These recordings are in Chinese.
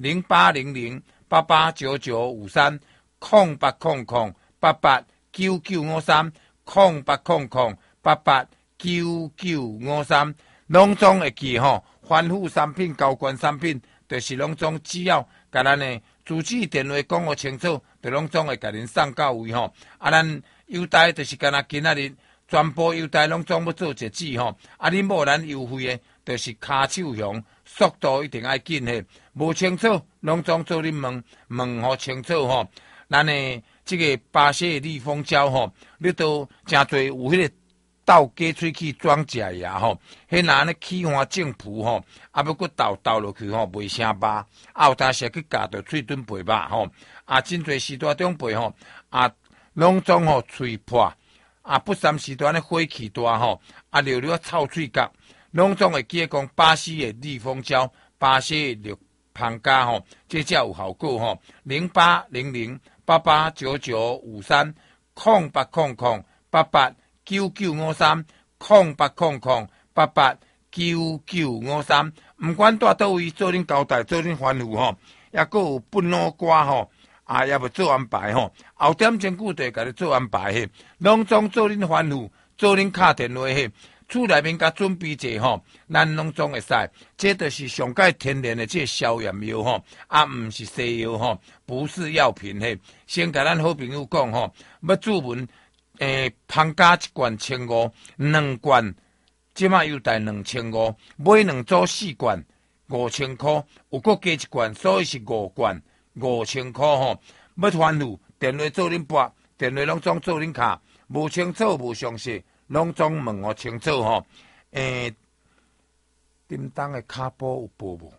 08008899530800889953，拢总会记吼。反腐产品、高关产品，就是拢总只要甲咱的主机电话讲互清楚，就拢总会甲恁送到位吼。咱优待就是干那今仔日全部优待拢总要做一季吼。恁无咱优惠的，就是骹手响，速度一定要紧嘿。无清楚，拢总做恁问互清楚吼。咱的这个巴西的利丰胶吼，你都真侪有迄个倒假喙齿装假牙吼，迄拿咧起花正皮吼，要搁倒落去吼，袂生疤，有当时去夹着喙墩背肉吼，真侪时段长辈吼，拢总吼喙破，不三时段咧火气大吼，溜臭喙角，拢总会记讲巴西的利丰胶、巴西的绿芳加吼，这才有效果吼。08008899530800889953，毋管住倒位做恁交代，做恁吩咐吼，也搁有不老瓜吼，也要做安排吼。后点钟久就会甲你做安排嘿，拢总做恁吩咐，做恁敲电话嘿。厝内面甲准备者吼，咱拢总会使，这就是上界天然的这消炎药吼，毋是西药吼，不是药品嘿。先甲咱好朋友讲吼，要注文芳加一罐1500，2罐即马优待2500，买2组4罐5000块，有搁加一罐，所以是5罐5000块吼。要吩咐电话做恁拨，电话拢总做恁卡，无清楚无详细。拢总问我清楚吼，叮当的骹步有报无？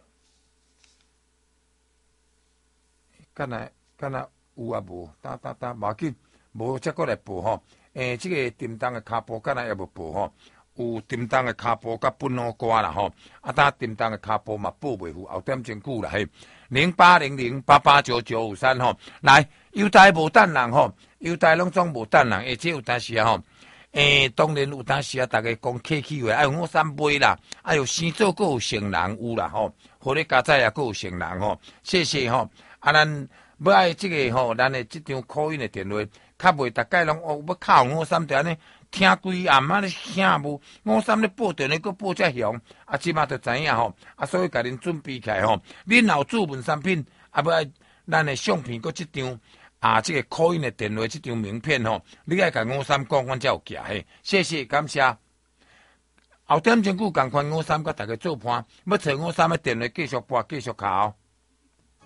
敢若有啊无？等，无要紧，无则过来报吼。这个叮当的骹步敢若也无报吼，有叮当的骹步甲本老瓜啦吼，等叮当的骹步嘛报袂赴，后点真久啦嘿。0800889953吼，来优待无等人吼，优待拢总无等人，这有当时啊吼。当然有当时啊，大家讲客气话，我三杯啦，有生做阁有成人有啦吼，好咧加载也阁有成人吼，谢谢吼。咱要爱这个吼，咱的这张call in的电话，较袂大概拢要靠53就安尼，听规暗仔咧声无，53咧报电话阁报遮响，即马就知影吼，所以甲恁准备起来吼，恁有注文产品，要爱咱的相片阁这张。这个call in的电话，这张名片吼，你爱甲53讲，阮才有寄嘿。谢谢，感谢。后点钟久共款53甲大家做伴，要找53的电话继续拨，继续敲。